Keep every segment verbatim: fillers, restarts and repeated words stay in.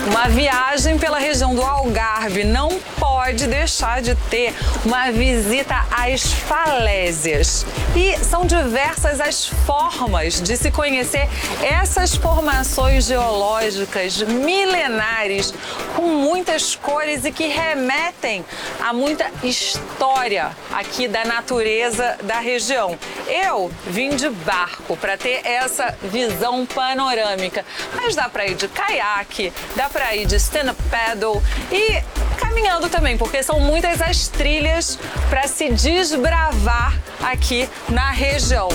Uma viagem pela região do Algarve não pode deixar de ter uma visita às falésias. E são diversas as formas de se conhecer essas formações geológicas milenares com muitas cores e que remetem a muita história aqui da natureza da região. Eu vim de barco para ter essa visão panorâmica, mas dá para ir de caiaque, dá para ir de stand-up paddle e caminhando também, porque são muitas as trilhas para se desbravar aqui na região.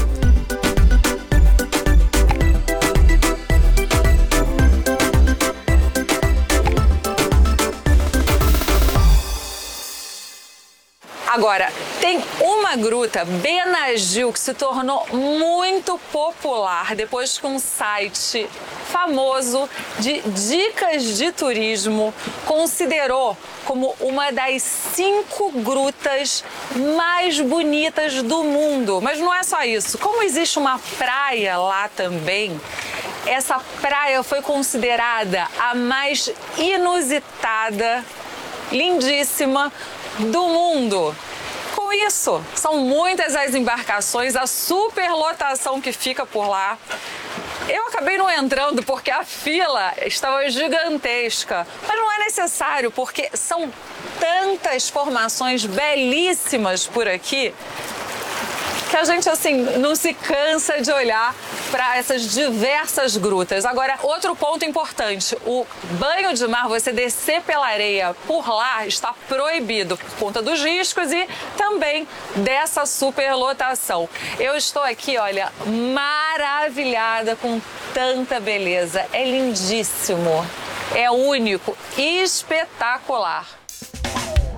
Agora, tem uma gruta, Benagil, que se tornou muito popular depois que um site famoso de dicas de turismo considerou como uma das cinco grutas mais bonitas do mundo. Mas não é só isso. Como existe uma praia lá também, essa praia foi considerada a mais inusitada, lindíssima do mundo. Com isso, são muitas as embarcações, a superlotação que fica por lá. Eu acabei não entrando porque a fila estava gigantesca, mas não é necessário porque são tantas formações belíssimas por aqui que a gente assim não se cansa de olhar para essas diversas grutas. Agora, outro ponto importante, o banho de mar, você descer pela areia por lá, está proibido por conta dos riscos e também dessa superlotação. Eu estou aqui, olha, maravilhada com tanta beleza. É lindíssimo, é único, espetacular.